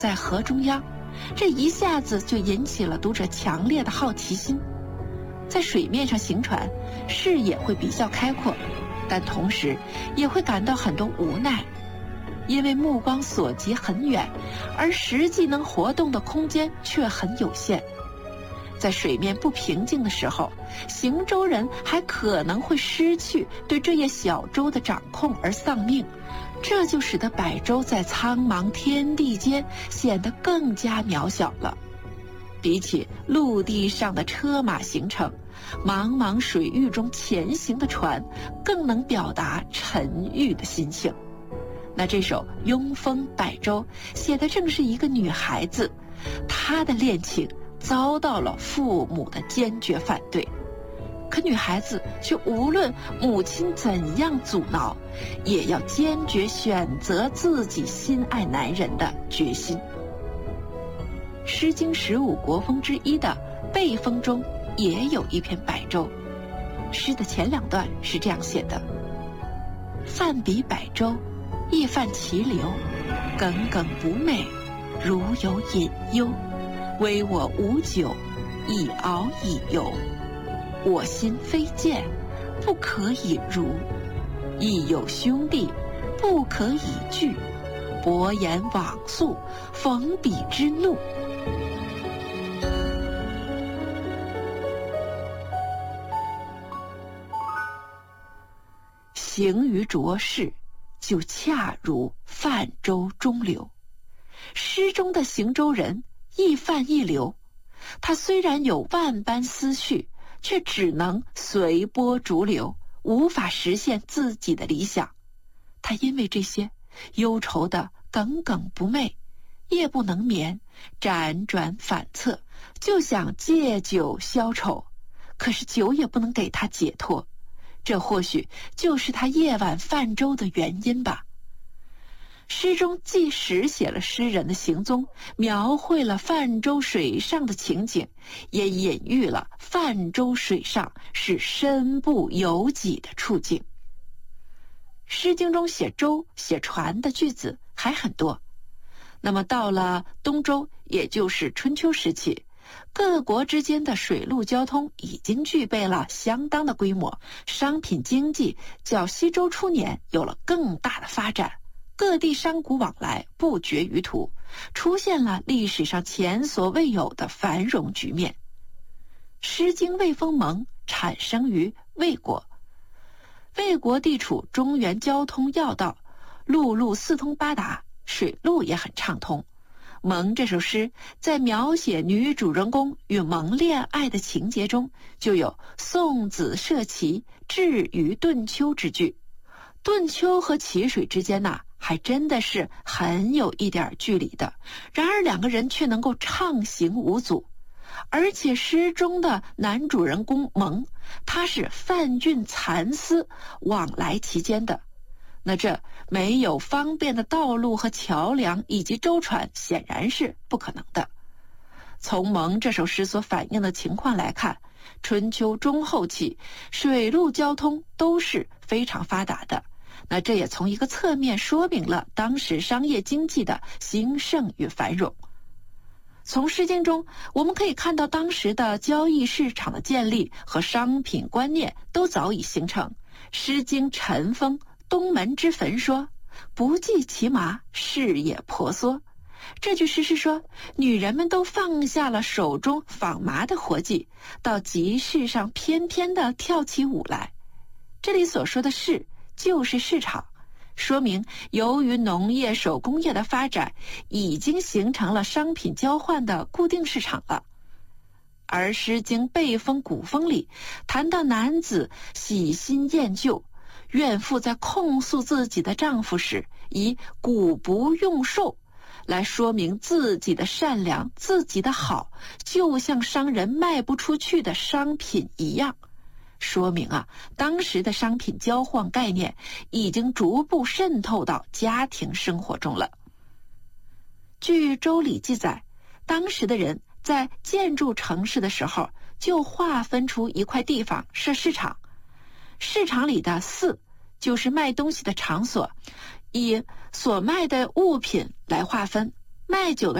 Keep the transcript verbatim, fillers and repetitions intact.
在河中央，这一下子就引起了读者强烈的好奇心。在水面上行船，视野会比较开阔，但同时也会感到很多无奈，因为目光所及很远，而实际能活动的空间却很有限。在水面不平静的时候，行舟人还可能会失去对这叶小舟的掌控而丧命，这就使得百舟在苍茫天地间显得更加渺小了。比起陆地上的车马行程，茫茫水域中前行的船更能表达沉郁的心情。那这首《拥风百舟》写的正是一个女孩子，她的恋情遭到了父母的坚决反对，可女孩子却无论母亲怎样阻挠，也要坚决选择自己心爱男人的决心。《诗经》十五国风之一的《背风》中也有一篇百舟，诗的前两段是这样写的：泛彼百舟，亦泛其流，耿耿不寐，如有隐忧。唯我无酒，以敖以游。我心非剑，不可以如。亦有兄弟，不可以拒。薄言往诉，逢彼之怒。行于浊世，就恰如泛舟中流。诗中的行舟人亦泛亦流，他虽然有万般思绪，却只能随波逐流，无法实现自己的理想。他因为这些忧愁的耿耿不寐，夜不能眠，辗转反侧，就想借酒消愁，可是酒也不能给他解脱，这或许就是他夜晚泛舟的原因吧。诗中既实写了诗人的行踪，描绘了泛舟水上的情景，也隐喻了泛舟水上是身不由己的处境。诗经中写舟写船的句子还很多。那么到了东周，也就是春秋时期，各国之间的水陆交通已经具备了相当的规模，商品经济较西周初年有了更大的发展，各地商贾往来不绝于途，出现了历史上前所未有的繁荣局面。诗经卫风盟产生于魏国，魏国地处中原交通要道，陆路四通八达，水路也很畅通。蒙这首诗在描写女主人公与蒙恋爱的情节中，就有送子涉齐，至于顿丘之句。顿丘和齐水之间呐、啊，还真的是很有一点距离的，然而两个人却能够畅行无阻。而且诗中的男主人公蒙，他是贩运蚕丝往来其间的，那这没有方便的道路和桥梁以及舟船，显然是不可能的。从蒙这首诗所反映的情况来看，春秋中后期水陆交通都是非常发达的，那这也从一个侧面说明了当时商业经济的兴盛与繁荣。从诗经中我们可以看到，当时的交易市场的建立和商品观念都早已形成。诗经陈风东门之坟说：不计其麻，事也婆娑。这句诗是说，女人们都放下了手中纺麻的活计，到集市上翩翩地跳起舞来。这里所说的市就是市场，说明由于农业手工业的发展，已经形成了商品交换的固定市场了。而诗经背风古风里谈到男子喜新厌旧，怨妇在控诉自己的丈夫时，以古不用寿来说明自己的善良，自己的好，就像商人卖不出去的商品一样。说明啊，当时的商品交换概念已经逐步渗透到家庭生活中了。据《周礼》记载，当时的人在建筑城市的时候，就划分出一块地方设市场，市场里的肆就是卖东西的场所，以所卖的物品来划分， 卖酒的